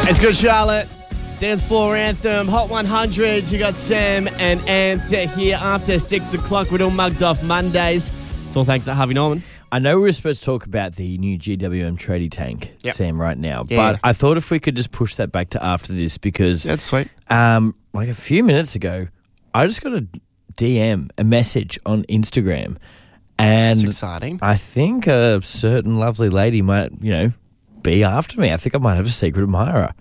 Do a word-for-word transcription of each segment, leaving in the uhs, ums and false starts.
It's Good Charlotte. Dance floor anthem, Hot one hundred. You got Sam and Ant here after six o'clock. We're all mugged off Mondays. It's all thanks to Harvey Norman. I know we were supposed to talk about the new G W M tradie tank, Yep. Sam, right now. Yeah. But I thought if we could just push that back to after this because That's sweet. um, like a few minutes ago, I just got a D M, a message on Instagram. And It's exciting. I think a certain lovely lady might, you know, be after me. I think I might have a secret admirer.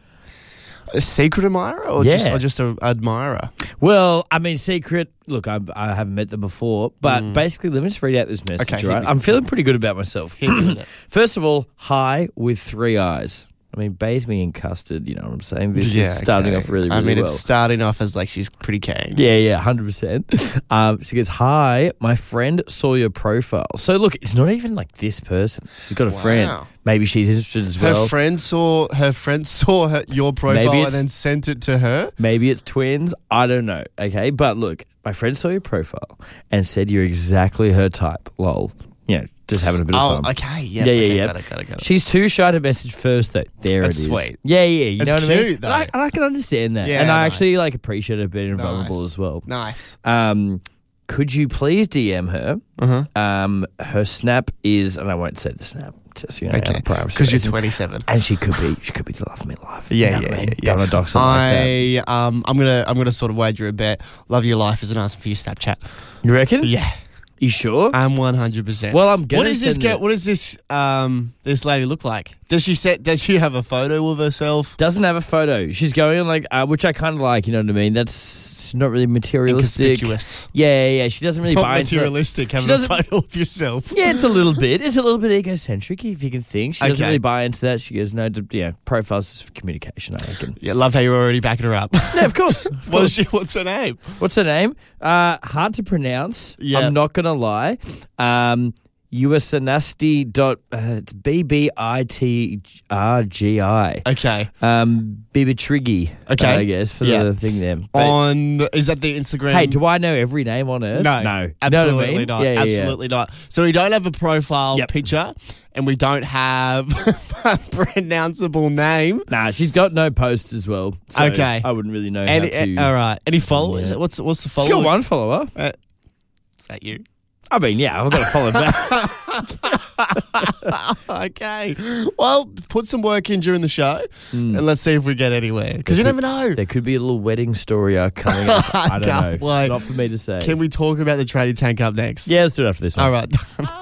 A secret admirer or Yeah. just or just an admirer? Well, I mean, secret. Look, I, I haven't met them before, but basically, let me just read out this message. Okay, hit right? me. I'm feeling pretty good about myself. Hit me with it. First of all, hi with three eyes. I mean, bathe me in custard. You know what I'm saying? This Yeah, is starting okay. off really, really I mean, well. it's starting off as like she's pretty keen. Yeah, yeah, one hundred percent. Um, she goes, hi, my friend saw your profile. So, look, it's not even like this person. She's got a Wow. friend. Maybe she's interested as Her well. friend saw her friend saw her, your profile Maybe and it's- then sent it to her. Maybe it's twins. I don't know. Okay. But look, my friend saw your profile and said you're exactly her type. Lol. You know, just having a bit of Oh, fun. okay. Yeah, Yeah, yeah, okay, yeah. Got it, got it, got it. She's too shy to message first, though. There That's it is. sweet. Yeah, yeah. You It's know what I mean? cute, though. And I, and I can understand that. Yeah, and I nice. actually like appreciate her being vulnerable Nice. as well. Nice. Um, could you please D M her? Uh-huh. Um, her snap is, and I won't say the snap, just you know, out Okay. of privacy Because you're reasons. twenty-seven. And she could be, she could be the love of my life. Yeah, You know yeah, what I yeah, mean? yeah. Don't want to dox something like that. I um I'm gonna I'm gonna sort of wager a bet. Love your life isn't asking for your Snapchat. You reckon? Yeah, You sure? I'm one hundred percent. Well, I'm gonna What does this send get? it. What does this um this lady look like? Does she set? Does she have a photo of herself? Doesn't have a photo. She's going on like, uh, which I kind of like. You know what I mean? That's not really materialistic. Inconspicuous. Yeah, yeah, yeah. She doesn't really Not buy into it. materialistic. She Having a doesn't- photo of yourself. Yeah, it's a little bit. It's a little bit egocentric, if you can think. She doesn't Okay. really buy into that. She goes, no, d- yeah, profiles is for communication, I reckon. Yeah, love how you're already backing her up. Yeah, of course. Of What is course. she? What's her name? What's her name? Uh, hard to pronounce. Yeah. I'm not going to lie. Um, Uasanasti dot, uh, it's B B I T R G I. Okay. Um, Bibitriggy, Okay. I guess, for Yeah. the thing there. But- On is that the Instagram? hey, do I know every name on earth? No, No. You know absolutely what I mean? not. Yeah, yeah, yeah. absolutely not. So we don't have a profile Yep. picture, and we don't have a pronounceable name. Nah, she's got no posts as well. So Okay. I wouldn't really know Any, how to. all right. Any followers? Yeah. What's what's the She's follower? got one follower. Uh, is that you? I mean, yeah, I've got to follow back. Okay. Well, put some work in during the show, Hmm. and let's see if we get anywhere. Because you never know. There could be a little wedding story arc coming up. I don't know. Can't wait. It's not for me to say. Can we talk about the tradie tank up next? Yeah, let's do it after this one. All right.